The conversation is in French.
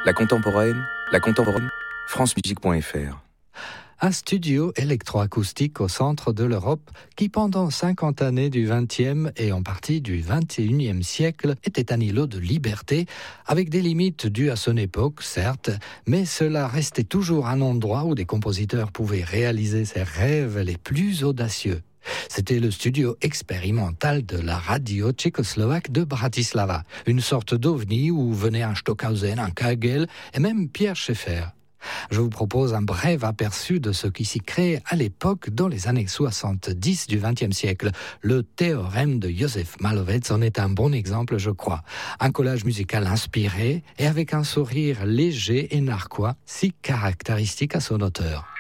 La contemporaine, francemusique.fr. Un studio électroacoustique au centre de l'Europe qui, pendant 50 années du XXe et en partie du XXIe siècle, était un îlot de liberté, avec des limites dues à son époque, certes, mais cela restait toujours un endroit où des compositeurs pouvaient réaliser ses rêves les plus audacieux. C'était le studio expérimental de la radio tchécoslovaque de Bratislava, une sorte d'ovni où venaient un Stockhausen, un Kagel et même Pierre Schaeffer. Je vous propose un bref aperçu de ce qui s'y crée à l'époque dans les années 70 du XXe siècle. Le théorème de Josef Malowetz en est un bon exemple, je crois. Un collage musical inspiré et avec un sourire léger et narquois, si caractéristique à son auteur.